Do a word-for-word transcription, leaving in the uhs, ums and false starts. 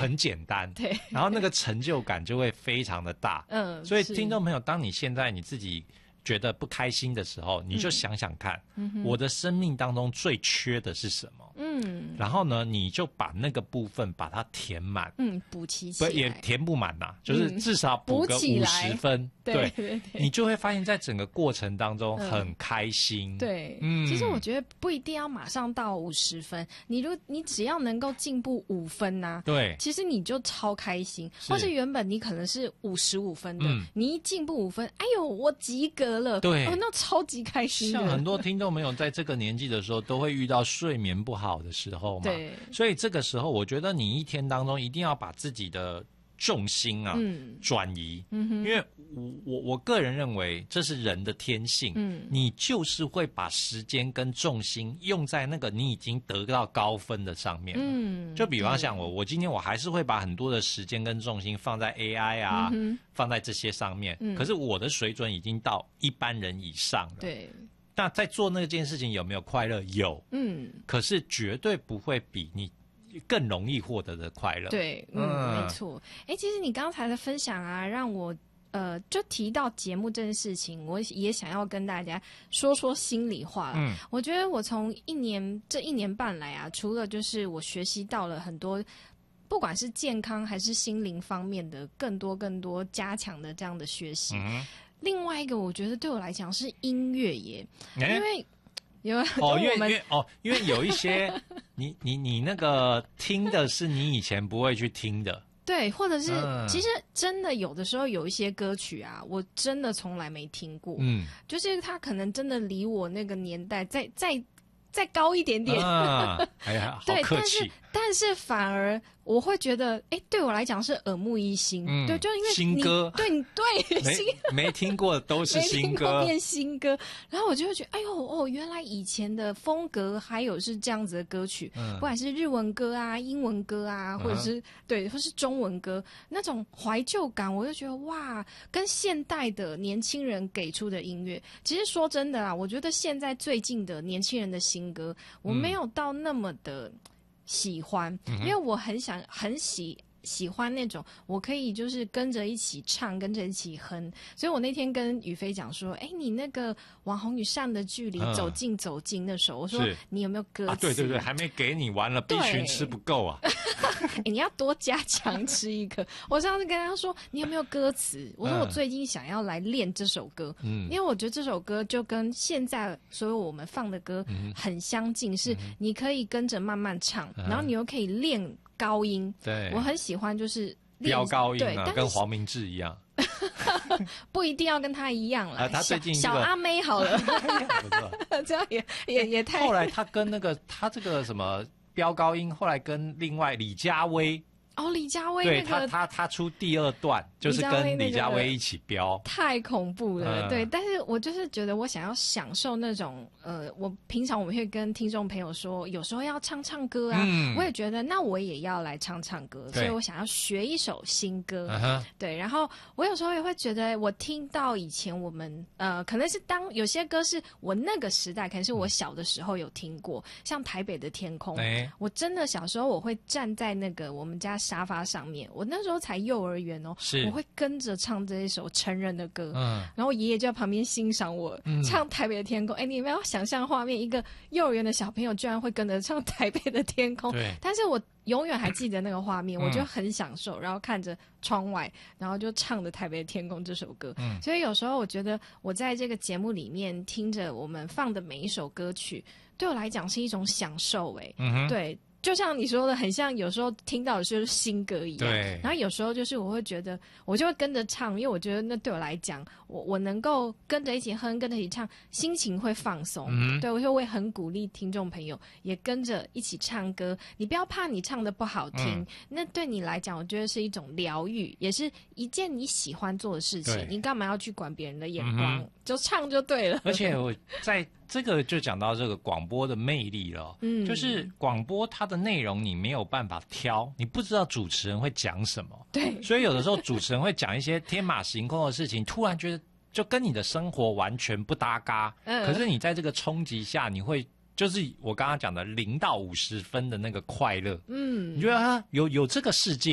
很简单， 对， 然后那个成就感就会非常的大。 嗯， 所以听众朋友，当你现在你自己觉得不开心的时候，你就想想看，嗯、我的生命当中最缺的是什么？嗯，然后呢，你就把那个部分把它填满， 嗯，补齐起来， 不也填不满呐、啊，就是至少补个五十分， 嗯、对对 对, 对， 你就会发现在整个过程当中很开心。 嗯、对，嗯，其实我觉得不一定要马上到五十分，你如你只要能够进步五分呐、啊， 对， 其实你就超开心。或是原本你可能是五十五分的，嗯、你一进步五分，哎呦，我及格了， 对， 哦，那超级开心的。 像很多听众朋友在这个年纪的时候，都会遇到睡眠不好的时候嘛， 对， 所以这个时候，我觉得你一天当中一定要把自己的重心啊、嗯、转移，嗯哼，因为我我我个人认为这是人的天性，嗯，你就是会把时间跟重心用在那个你已经得到高分的上面，嗯，就比方像我，我今天我还是会把很多的时间跟重心放在 A I 啊，嗯、放在这些上面，嗯，可是我的水准已经到一般人以上了， 对。 那在做那件事情有没有快乐？有，嗯，可是绝对不会比你更容易获得的快乐。 对，嗯，嗯没错。哎，其实你刚才的分享啊，让我呃就提到节目这件事情，我也想要跟大家说说心里话了。嗯，我觉得我从一年这一年半来啊，除了就是我学习到了很多。不管是健康还是心灵方面的更多更多加强的这样的学习。嗯，另外一个我觉得对我来讲是音乐耶，欸、因为有哦，因为因为哦，因为有一些你你你那个听的是你以前不会去听的， 对，或者是、嗯、其实真的有的时候有一些歌曲啊，我真的从来没听过，嗯，就是它可能真的离我那个年代再再再高一点点， 啊、哎呀，好客气， 对，但是但是反而。我会觉得，哎，对我来讲是耳目一新，嗯、对，就因为你新歌， 对你对没新没听过都是新歌， 变新歌，然后我就会觉得，哎呦哦，原来以前的风格还有是这样子的歌曲，嗯、不管是日文歌啊、英文歌啊，或者是、嗯、对，或是中文歌，那种怀旧感，我就觉得哇，跟现代的年轻人给出的音乐，其实说真的啊，我觉得现在最近的年轻人的新歌，我没有到那么的。喜欢，因为我很想很喜喜欢那种我可以就是跟着一起唱，跟着一起哼。所以我那天跟宇飞讲说，哎，你那个往红与善的距离、嗯、走近走近那首，我说你有没有歌词？ 啊，对对对，还没给你，完了 B 群吃不够啊。 你要多加强吃一颗。我上次跟他说你有没有歌词，我说我最近想要来练这首歌，嗯，因为我觉得这首歌就跟现在所有我们放的歌很相近，嗯、是你可以跟着慢慢唱，嗯、然后你又可以练高音。 对， 我很喜欢就是飙高音啊，跟黄明志一样。 不一定要跟他一样了、 啊、他最近、 这个、小阿妹好了这样也也也太后来他跟那个他这个什么飙高音，后来跟另外李佳薇哦，李佳薇对、 那个他他他出第二段就是跟李佳薇一起飙， 太恐怖了、嗯、对，但是我就是觉得我想要享受那种呃，我平常我们会跟听众朋友说有时候要唱唱歌啊、嗯、我也觉得那我也要来唱唱歌，所以我想要学一首新歌、uh-huh. 对，然后我有时候也会觉得我听到以前我们呃，可能是当有些歌是我那个时代可能是我小的时候有听过、嗯、像台北的天空、欸、我真的小时候我会站在那个我们家沙发上面，我那时候才幼儿园哦，我会跟着唱这一首成人的歌，嗯，然后爷爷就在旁边欣赏我、嗯、唱台北的天空。哎，你们要想象画面，一个幼儿园的小朋友居然会跟着唱台北的天空，对，但是我永远还记得那个画面，我就很享受，然后看着窗外，然后就唱着台北的天空这首歌。嗯，所以有时候我觉得我在这个节目里面听着我们放的每一首歌曲，对我来讲是一种享受。哎，嗯，对。就像你说的，很像有时候听到的就是新歌一样。对。然后有时候就是我会觉得，我就会跟着唱，因为我觉得那对我来讲，我我能够跟着一起哼，跟着一起唱，心情会放松。嗯。对，我就会很鼓励听众朋友也跟着一起唱歌。你不要怕你唱的不好听，嗯、那对你来讲，我觉得是一种疗愈，也是一件你喜欢做的事情。你干嘛要去管别人的眼光？嗯、就唱就对了。 而且我在这个就讲到这个广播的魅力了。嗯。就是广播它的内容你没有办法挑，你不知道主持人会讲什么， 对， 所以有的时候主持人会讲一些天马行空的事情，突然觉得就跟你的生活完全不搭嘎，嗯，可是你在这个冲击下，你会就是我刚刚讲的零到五十分的那个快乐，嗯，你觉得啊，有有这个世界。